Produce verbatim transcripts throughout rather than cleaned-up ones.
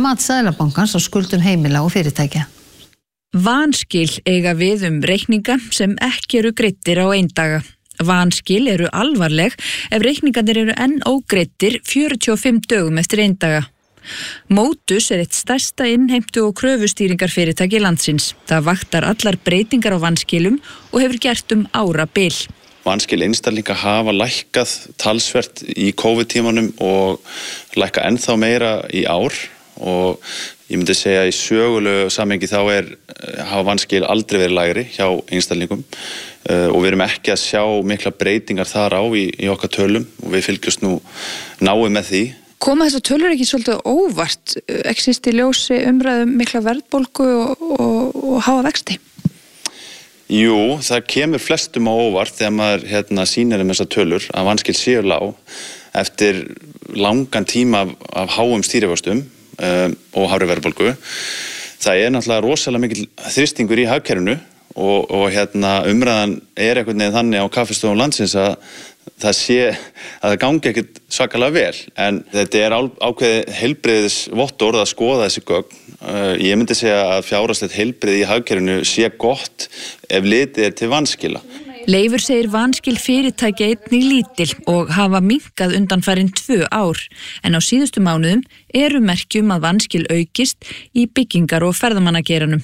mat Seðlabankans á skuldum heimila og fyrirtækja. Vanskil eiga við um reikninga sem ekki eru greiddir á eindaga. Vanskil eru alvarleg ef reikningarnir eru enn ógreiddir fjörutíu og fimm dögum eftir eindaga. Mótus er eitt stærsta innheimtu og kröfustýringarfyrirtæki landsins. Það vaktar allar breytingar á vanskilum og hefur gert um árabil. Vanskil einstaklinga hafa lækkað talsvert í COVID-tímanum og lækka ennþá meira í ár og ég myndi segja í sögulegu samhengi þá er, hafa vanskil aldrei verið lægri hjá einstaklingum og við erum ekki að sjá mikla breytingar þar á í, í okkar tölum og við fylgjumst nú náið með því. Koma þessar tölur ekki svolítið óvart, ekki síst í ljósi umræðum mikla verðbólgu og, og, og háa vexti? Jú, það kemur flestum á óvart þegar maður hérna, sýnir um þessar tölur að vanskil séu lág eftir langan tíma af, af háum stýrivöxtum um, og hárri verðbólgu. Það er náttúrulega rosalega mikil þrýstingur í hagkerfinu og, og hérna, umræðan er einhvern veginn þannig á kaffistofum landsins að það sé að það gangi ekkert svakalega vel en þetta er ákveðið heilbrigðis vottorð að skoða þessi gögn. Ég myndi segja að fjárhagslegt heilbrigði í hagkerfinu sé gott ef litið er til vanskila. Leifur segir vanskil fyrirtækja einnig lítil og hafa minnkað undanfarin tvö ár en á síðustu mánuðum eru merkjum að vanskil aukist í byggingar- og ferðamannageiranum.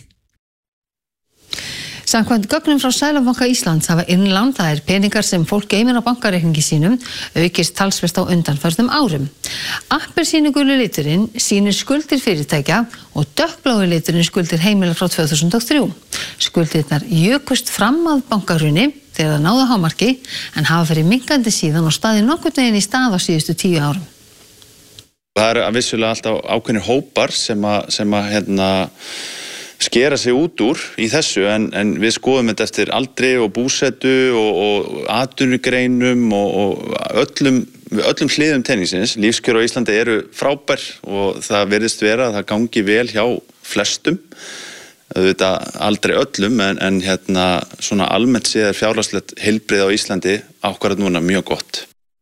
Samkvæmt gögnum frá Seðlabanka Íslands hafa innlán, það er peningar sem fólk geymir á bankareikningi sínum, aukist talsvert á undanförnum árum. Appelsínuguli liturinn sýnir skuldir fyrirtækja og dökkblái liturinn skuldir heimila frá tvö þúsund og þrjú. Skuldirnar jökust fram að bankahruni þegar það náðu hámarki en hafa verið minnkandi síðan og staðið nokkurn veginn í stað á síðustu tíu árum. Það eru að vissulega alltaf ákveðnir hópar sem að, sem að hérna, skera sig út úr í þessu en, en við skoðum þetta eftir aldri og búsetu og, og atvinnugreinum og, og öllum, öllum hliðum tenningsins. Lífskjör á Íslandi eru frábær og það virðist vera að það gangi vel hjá flestum. Þetta aldrei öllum en, en hérna, svona almennt séð er fjárhagslegt heilbrigði á Íslandi akkúrat núna mjög gott.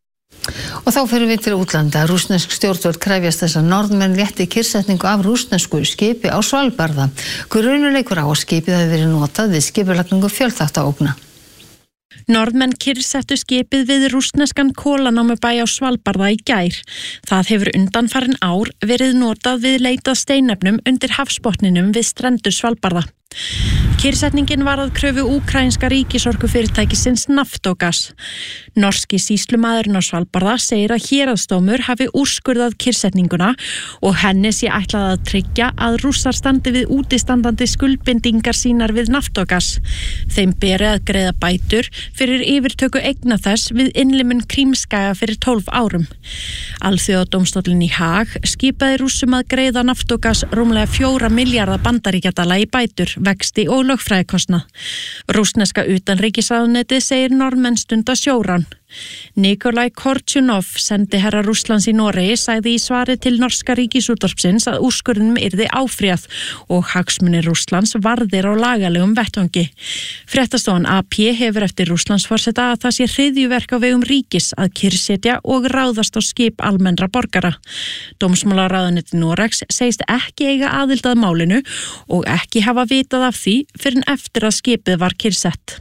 Og þá fyrir við til útlanda. Rússnesk stjórnvöld krefjast þess að Norðmenn létti kyrrsetningu af rússnesku skipi á Svalbarða. Grunur leikur á að skipið hafi verið notað við skipulagningu fjölþáttaógna. Norðmenn kyrrsettu skipið við rússneskan kolanámubæ á Svalbarða í gær. Það hefur undanfarin ár verið notað við leit að steinefnum undir hafsbotninum við strendur Svalbarða. Kyrrsetningin var að kröfu úkraínska ríkisorkufyrirtækisins Naftogas. Norski sýslumaðurinn á Svalbarða segir að héraðsdómur hafi úrskurðað kyrrsetninguna og henni sé ætlað að tryggja að Rússar standi við útistandandi skuldbindingar sínar við Naftogas. Þeim beri að greiða bætur fyrir yfirtöku eigna þess við innlimun Krímskaga fyrir tólf árum. Alþjóðadómstóllinn í Haag skipaði Rússum að greiða Naftogas rúmlega fjóra milljarða bandaríkjadala í bætur, vexti og lögfræðikostnað. Rússneska utanríkisráðuneytið segir Norðmenn stunda sjórán. Nikolai Kortjunov, sendiherra Rússlands í Noregi, sagði í svari til norska ríkisútvarpsins að úrskurðinum yrði áfrýjað og hagsmunir Rússlands varðir á lagalegum vettvangi. Fréttastofan A P hefur eftir Rússlandsforseta að það sé hryðjuverk á vegum ríkis að kyrrsetja og ráðast á skip almennra borgara. Dómsmálaráðuneytið Noregs segist ekki eiga aðild að málinu og ekki hafa vitað af því fyrr en eftir að skipið var kyrrsett.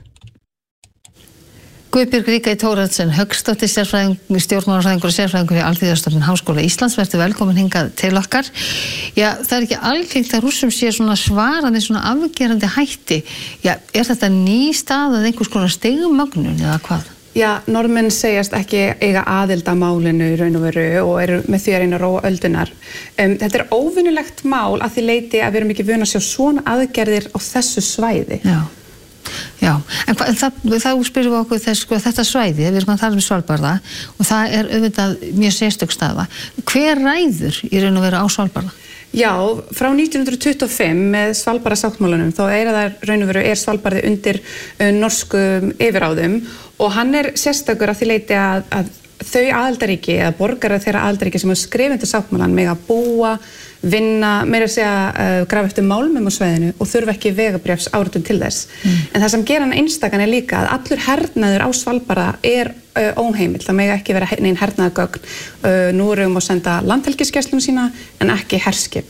Guðbjörg Ríkey Thoroddsen Hauksdóttir, sérfræðingur, stjórnmálafræðingur og sérfræðingur í Alþýðustofnun Háskóla Íslands, verður velkomin hingað til okkar. Já, það er ekki algengt að Rússum sé svona svarandi, svona afgerandi hætti. Já, er þetta ný stað að einhvers konar stigmögnun eða hvað? Já, Norðmenn segjast ekki eiga aðild að málinu í raun og veru og eru með því að reyna að róa öldunar. Um, þetta er óvinnulegt mál að því leiti að við erum ekki vön að sjá svona aðgerðir á þessu svæði. Já. Já, en hva, það, þá spyrum við okkur þess, sko, þetta svæði, við erum að tala um Svalbarða og það er auðvitað mjög sérstök staða. Hver ræður í raun og veru á Svalbarða? Já, frá nítján hundruð tuttugu og fimm með Svalbarðasáttmálanum þá er það raun og veru er Svalbarði undir uh, norskum yfiráðum og hann er sérstakur að því leiti að, að þau aðildaríki eða borgarar þeirra aðildaríki sem hafa skrifað undir sáttmálann mega búa, vinna, meira að segja uh, grafa eftir málmum á svæðinu og þurfa ekki vegabréfs áritun til þess. Mm. En það sem gera hann einstakan er líka að allur hernaður á Svalbarða er uh, óheimill. Það mega ekki vera neinn hernaðargögn. Uh, nú erum við að senda landhelgisgæslum sína en ekki herskip.